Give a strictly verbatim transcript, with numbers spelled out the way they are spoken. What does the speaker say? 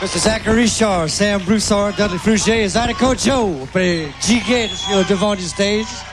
Mister Zachary Shaw, Sam Broussard, Dudley Frugier et Zydeco Joe. Après G. Gates, devant du stage.